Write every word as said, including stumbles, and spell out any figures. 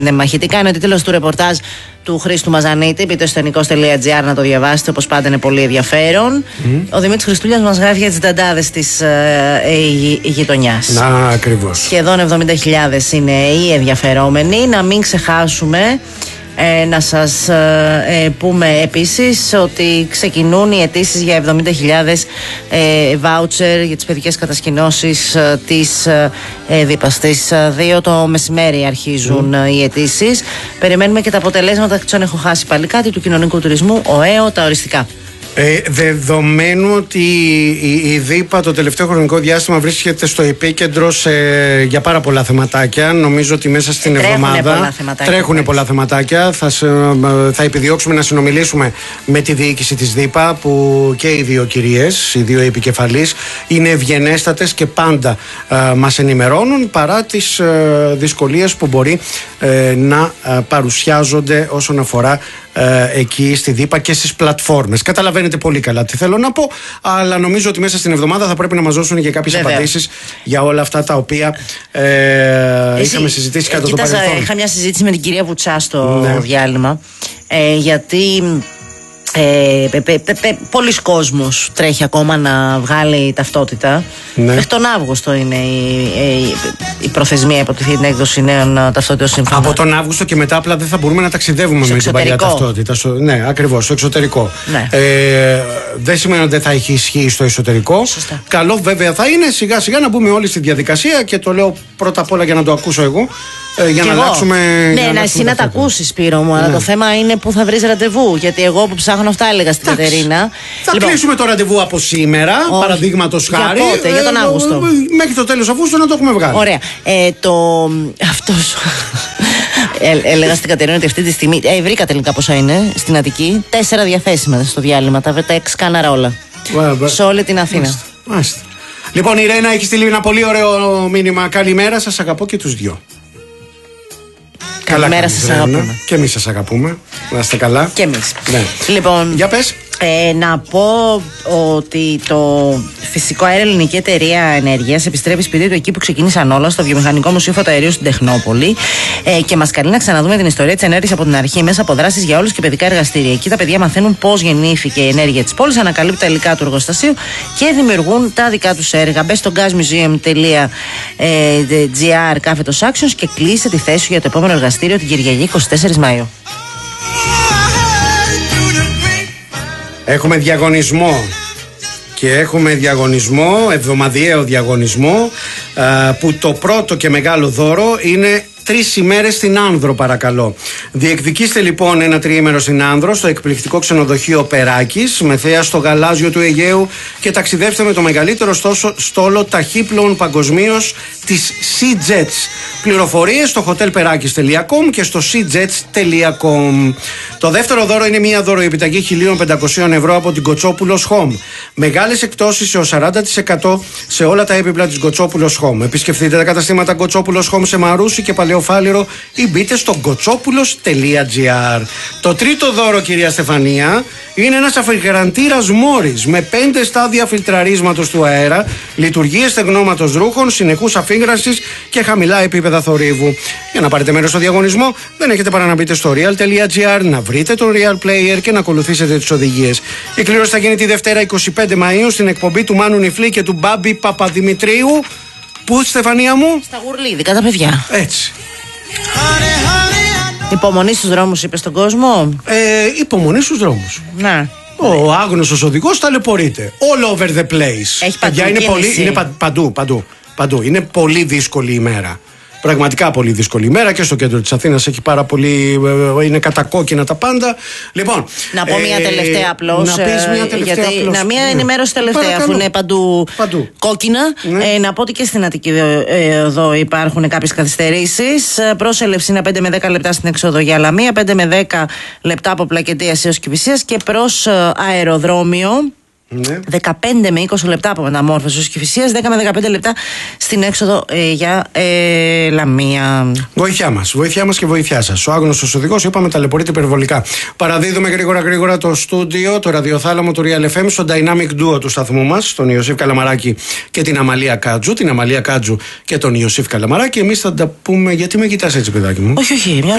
Ναι, μαχητικά είναι ο τίτλος του ρεπορτάζ του Χρήστου Μαζανίτη. Μπείτε στο εθνικός τελεία τζι άρ να το διαβάσετε, όπως πάντα είναι πολύ ενδιαφέρον. Mm. Ο Δημήτρης Χριστούλιας μας γράφει για τις νταντάδες της ε, ε, γειτονιάς. Να, ακριβώς. Σχεδόν εβδομήντα χιλιάδες είναι οι ενδιαφερόμενοι. Να μην ξεχάσουμε ε, να σας ε, πούμε επίσης ότι ξεκινούν οι αιτήσεις για εβδομήντα χιλιάδες ε, βάουτσερ για τις παιδικές κατασκηνώσεις ε, της ε, ΔΥΠΑ. Στις δύο το μεσημέρι αρχίζουν mm. οι αιτήσεις. Περιμένουμε και τα αποτελέσματα. Ξόν έχω χάσει πάλι κάτι του κοινωνικού τουρισμού, ΟΕΟ, τα οριστικά. Ε, δεδομένου ότι η, η ΔΥΠΑ το τελευταίο χρονικό διάστημα βρίσκεται στο επίκεντρο σε, για πάρα πολλά θεματάκια, νομίζω ότι μέσα στην τρέχουνε εβδομάδα πολλά θεματάκια, τρέχουν πολλά θεματάκια. Θα, θα επιδιώξουμε να συνομιλήσουμε με τη διοίκηση της ΔΥΠΑ, που και οι δύο κυρίες, οι δύο επικεφαλείς, είναι ευγενέστατες και πάντα ε, μας ενημερώνουν, παρά τις ε, δυσκολίες που μπορεί ε, να ε, παρουσιάζονται όσον αφορά Ε, εκεί στη ΔΥΠΑ και στις πλατφόρμες. Καταλαβαίνετε πολύ καλά τι θέλω να πω, αλλά νομίζω ότι μέσα στην εβδομάδα θα πρέπει να μας δώσουν και κάποιες Βέβαια. απαντήσεις για όλα αυτά τα οποία ε, Εσύ, είχαμε συζητήσει κατά το παρελθόν. Είχα μια συζήτηση με την κυρία Βουτσά στο ναι. διάλειμμα, ε, γιατί Ε, πε, πε, πε, πε, πολλοί κόσμος τρέχει ακόμα να βγάλει ταυτότητα. Ναι. Μέχρι τον Αύγουστο είναι η, η, η προθεσμία υποτιθεί την έκδοση νέων ταυτότητων σύμφωνα. Από τον Αύγουστο και μετά απλά δεν θα μπορούμε να ταξιδεύουμε στο με την παλιά ταυτότητα. Στο, ναι, ακριβώς, στο εξωτερικό. Ναι. Ε, δεν σημαίνει ότι δεν θα έχει ισχύει στο εσωτερικό. Σωστά. Καλό βέβαια θα είναι σιγά σιγά να μπούμε όλοι στη διαδικασία, και το λέω πρώτα απ' όλα για να το ακούσω εγώ. Ε, για, να αλλάξουμε, ναι, για να να εσύ να τα ακούσει, Σπύρο μου, αλλά ναι. το θέμα είναι που θα βρει ραντεβού. Γιατί εγώ που ψάχνω αυτά έλεγα στην Κατερίνα. Θα λοιπόν, κλείσουμε το ραντεβού από σήμερα, παραδείγματος χάρη. Για πότε, ε, για τον Αύγουστο. Ε, μέχρι το τέλος Αυγούστου να το έχουμε βγάλει. Ωραία. Ε, το. Αυτός. ε, έλεγα στην Κατερίνα ότι αυτή τη στιγμή. Ε, βρήκα τελικά πόσα είναι στην Αττική. Τέσσερα διαθέσιμα στο διάλειμμα. Τα βρήκα σκάναρα όλα. Well, σε όλη την Αθήνα. Μάλιστα. Μάλιστα. Λοιπόν, η Ρένα έχει στείλει ένα πολύ ωραίο μήνυμα. Καλημέρα, σας αγαπώ και τους δυο. Καλημέρα, σας αγαπούμε. Και εμείς σας αγαπούμε. Να είστε καλά. Και εμείς. Ναι. Λοιπόν, για πες. Ε, να πω ότι το Φυσικό Αέριο Ελληνική Εταιρεία Ενέργειας επιστρέφει σπίτι του εκεί που ξεκίνησαν όλα, στο Βιομηχανικό Μουσείο Φωτοαερίου στην Τεχνόπολη, ε, και μας καλεί να ξαναδούμε την ιστορία της ενέργειας από την αρχή μέσα από δράσεις για όλους και παιδικά εργαστήρια. Εκεί τα παιδιά μαθαίνουν πώς γεννήθηκε η ενέργεια της πόλης, ανακαλύπτουν τα υλικά του εργοστασίου και δημιουργούν τα δικά τους έργα. Μπες στο gasmuseum τελεία τζι άρ κάθετος actions και κλείσε τη θέση σου για το επόμενο εργαστήριο την Κυριακή εικοστή τέταρτη Μαΐου. Έχουμε διαγωνισμό και έχουμε διαγωνισμό, εβδομαδιαίο διαγωνισμό, που το πρώτο και μεγάλο δώρο είναι τρεις ημέρες στην Άνδρο, παρακαλώ. Διεκδικήστε λοιπόν ένα τριήμερο στην Άνδρο, στο εκπληκτικό ξενοδοχείο Περάκης, με θέα στο γαλάζιο του Αιγαίου, και ταξιδεύστε με το μεγαλύτερο στόσο, στόλο ταχύπλοων παγκοσμίως της SeaJets. Πληροφορίες στο hotel perakis τελεία com και στο seajets τελεία com. Το δεύτερο δώρο είναι μια δωροεπιταγή χίλια πεντακόσια ευρώ από την Κοτσόπουλος Home. Μεγάλες εκπτώσεις έως σαράντα τοις εκατό σε όλα τα έπιπλα της Κοτσόπουλος Home. Επισκεφτείτε τα καταστήματα Κοτσόπουλος Home σε Μαρούσι και Παλαιοφάλιρο ή μπείτε στο κοτσόπουλος τελεία τζι άρ. Το τρίτο δώρο, κυρία Στεφανία, είναι ένας αφιγραντήρας Μόρις με πέντε στάδια φιλτραρίσματος του αέρα, λειτουργίες στεγνώματος ρούχων, συνεχούς αφίγρασης και χαμηλά επίπεδα θορύβου. Για να πάρετε μέρος στο διαγωνισμό, δεν έχετε παρά να μπείτε στο real τελεία τζι άρ, να βρείτε τον Real Player και να ακολουθήσετε τις οδηγίες. Η κλήρωση θα γίνει τη Δευτέρα εικοστή πέμπτη Μαΐου στην εκπομπή του Μάνου Νιφλή και του Μπάμπη Παπαδημητρίου. Πού, Στεφανία μου? Στα Γουρλίδικα τα παιδιά. Έτσι. Υπομονή στους δρόμους, είπε στον κόσμο. Ε, υπομονή στους δρόμους. Ναι. Ο άγνωστος οδηγός ταλαιπωρείται. All over the place. Έχει παντού. Είναι, πολύ, είναι πα, παντού, παντού, παντού. Είναι πολύ δύσκολη ημέρα. Πραγματικά πολύ δύσκολη ημέρα, και στο κέντρο της Αθήνας έχει πάρα πολύ. Είναι κατακόκκινα τα πάντα. Λοιπόν. Να πω μια τελευταία απλώς. Να πεις μια τελευταία γιατί, απλώς. Να μια ναι. ενημέρωση τελευταία, Παρακαλώ. αφού είναι παντού, παντού. κόκκινα. Ναι. Ε, να πω ότι και στην Αττική εδώ υπάρχουν κάποιες καθυστερήσεις. Πρόσελευση είναι πέντε με δέκα λεπτά στην έξοδο για Λαμία, πέντε με δέκα λεπτά από Πλακεντίας έως Κηφισίας, και προς αεροδρόμιο Ναι. δεκαπέντε με είκοσι λεπτά από μεταμόρφωση ως Κηφισίας, δέκα με δεκαπέντε λεπτά στην έξοδο ε, για ε, Λαμία. Βοήθειά μας, βοήθειά μας και βοήθειά σας. Ο άγνωστος οδηγός, είπαμε, ταλαιπωρείται υπερβολικά. Παραδίδουμε γρήγορα γρήγορα το στούντιο, το ραδιοθάλαμο του Real εφ εμ στο Dynamic Duo του σταθμού μας, τον Ιωσήφ Καλαμαράκη και την Αμαλία Κάτζου. Την Αμαλία Κάτζου και τον Ιωσήφ Καλαμαράκη. Εμείς θα τα πούμε. Γιατί με κοιτάς έτσι, παιδάκι μου? Όχι, όχι, μια